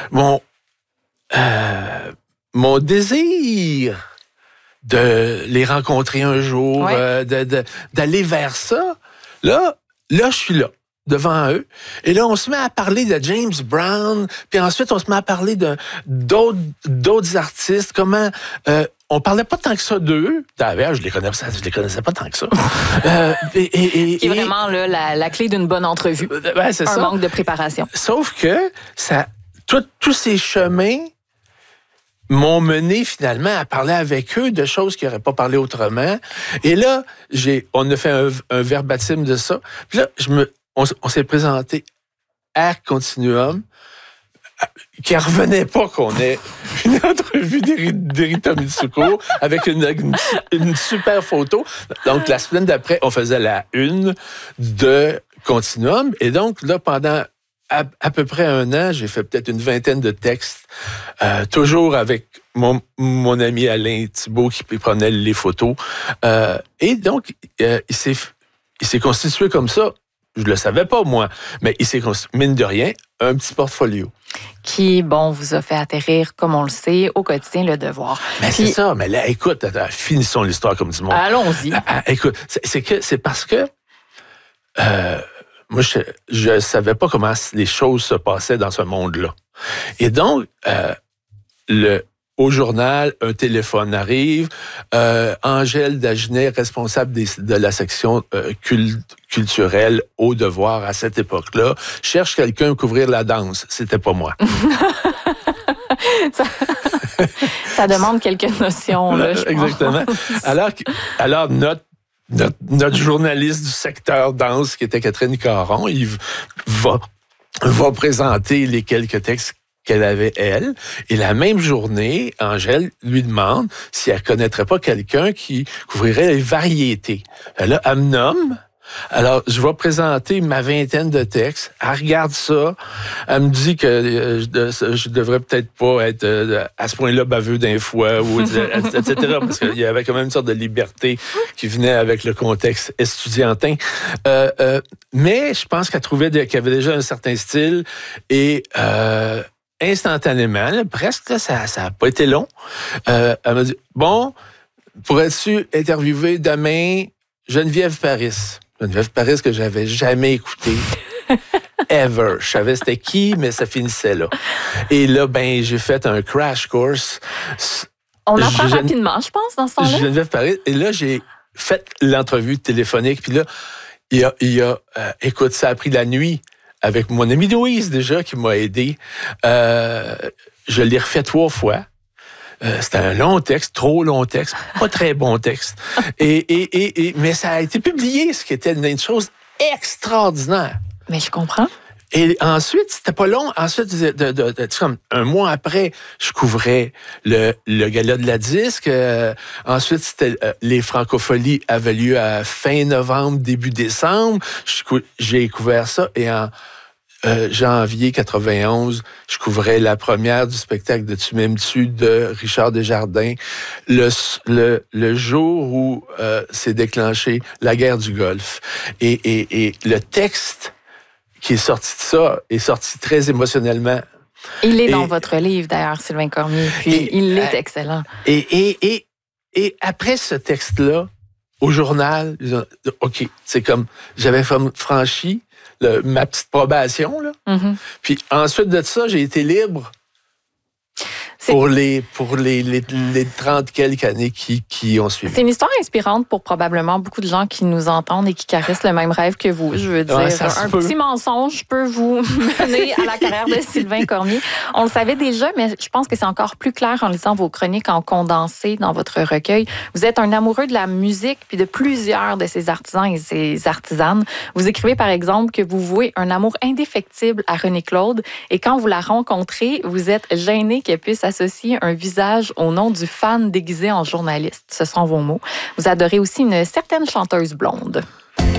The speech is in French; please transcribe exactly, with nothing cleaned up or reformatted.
mon, euh, mon désir de les rencontrer un jour, Ouais. euh, de, de, d'aller vers ça, là, là, je suis là, devant eux. Et là, on se met à parler de James Brown, puis ensuite, on se met à parler de, d'autres, d'autres artistes, comment... Euh, on parlait pas tant que ça d'eux. D'ailleurs, je les connaissais, je les connaissais pas tant que ça. euh, et, et, et, Ce qui est vraiment là, la, la clé d'une bonne entrevue. Ouais, c'est un ça. manque de préparation. Sauf que ça, tout- tous ces chemins m'ont mené finalement à parler avec eux de choses qu'ils n'auraient pas parlé autrement. Et là, j'ai, on a fait un, un verbatim de ça. Puis là, je me, on, on s'est présenté à Continuum, qui ne revenait pas qu'on ait une entrevue d'Eri- d'Erita Mitsuko avec une, une, une super photo. Donc, la semaine d'après, on faisait la une de Continuum. Et donc, là, pendant à, à peu près un an, j'ai fait peut-être une vingtaine de textes, euh, toujours avec mon, mon ami Alain Thibault qui prenait les photos. Euh, et donc, euh, il s'est, il s'est constitué comme ça. Je le savais pas, moi, mais il s'est constitué, mine de rien, un petit portfolio. Qui, bon, vous a fait atterrir, comme on le sait, au quotidien, Le Devoir. Mais Puis, c'est ça, mais là, écoute, attends, finissons l'histoire comme du monde. allons-y. Ah, ah, écoute, c'est, c'est que c'est parce que euh, moi, je ne savais pas comment les choses se passaient dans ce monde-là. Et donc, euh, le, au journal, un téléphone arrive. Euh, Angèle Dagenet, responsable des, de la section euh, cul, culturelle au Devoir à cette époque-là, cherche quelqu'un pour couvrir la danse. C'était pas moi. ça, ça demande quelques notions. Là, je Exactement. pense. Alors, que- alors notre Notre, notre journaliste du secteur danse, qui était Catherine Caron, il va, va présenter les quelques textes qu'elle avait, elle. Et la même journée, Angèle lui demande si elle connaîtrait pas quelqu'un qui couvrirait les variétés. Là, elle me nomme. Alors, je vais présenter ma vingtaine de textes. Elle regarde ça. Elle me dit que euh, je, je devrais peut-être pas être euh, à ce point-là baveux d'un fois, ou, et cetera. Parce qu'il y avait quand même une sorte de liberté qui venait avec le contexte estudiantin. Euh, euh, mais je pense qu'elle trouvait qu'il y avait déjà un certain style et... Euh, instantanément, là, presque, là, ça n'a pas été long. Euh, elle m'a dit, bon, pourrais-tu interviewer demain Geneviève Paris? Geneviève Paris que j'avais jamais écouté. Ever. Je savais c'était qui, mais ça finissait là. Et là, ben, j'ai fait un crash course. On apprend Gen- rapidement, je pense, dans ce temps-là. Geneviève Paris. Et là, j'ai fait l'entrevue téléphonique. Puis là, il y a, il y a euh, écoute, ça a pris la nuit. Avec mon ami Louise, déjà, qui m'a aidé. Euh, je l'ai refait trois fois. Euh, c'était un long texte, trop long texte, pas très bon texte. Et, et, et, et, mais ça a été publié, ce qui était une chose extraordinaire. Mais je comprends. Et ensuite, c'était pas long. Ensuite, de, de, de, de, comme un mois après, je couvrais le, le gala de la disque. Euh, ensuite, c'était euh, les Francopholies avaient lieu à fin novembre, début décembre. Je, j'ai couvert ça et en euh, janvier quatre-vingt-onze, je couvrais la première du spectacle de Tu m'aimes-tu de Richard Desjardins, le, le, le jour où euh, s'est déclenchée la guerre du Golfe. Et, et, et le texte qui est sorti de ça, est sorti très émotionnellement. Il est et, dans votre livre, d'ailleurs, Sylvain Cormier, puis et, il est euh, excellent. Et, et, et, et après ce texte-là, au journal, OK, c'est comme, j'avais franchi le, ma petite probation, là. Mm-hmm. Puis ensuite de ça, j'ai été libre C'est... pour les pour les, les, les trente quelques années qui, qui ont suivi. C'est une histoire inspirante pour probablement beaucoup de gens qui nous entendent et qui caressent le même rêve que vous. Je veux dire, Ouais, ça un se peut. petit mensonge peut vous mener à la carrière de Sylvain Cormier. On le savait déjà, mais je pense que c'est encore plus clair en lisant vos chroniques en condensé dans votre recueil. Vous êtes un amoureux de la musique puis de plusieurs de ses artisans et ses artisanes. Vous écrivez par exemple que vous vouez un amour indéfectible à René Claude et quand vous la rencontrez, vous êtes gêné qu'elle puisse associer un visage au nom du fan déguisé en journaliste. Ce sont vos mots. Vous adorez aussi une certaine chanteuse blonde.